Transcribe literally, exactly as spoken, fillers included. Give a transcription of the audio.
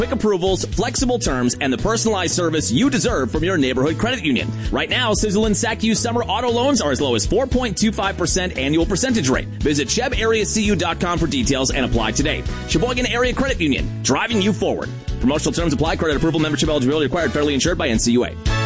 Quick approvals, flexible terms, and the personalized service you deserve from your neighborhood credit union. Right now, Sizzle S A C U summer auto loans are as low as four point two five percent annual percentage rate. Visit Cheb Area C U dot com for details and apply today. Sheboygan Area Credit Union, driving you forward. Promotional terms apply. Credit approval, membership eligibility required. Federally insured by N C U A.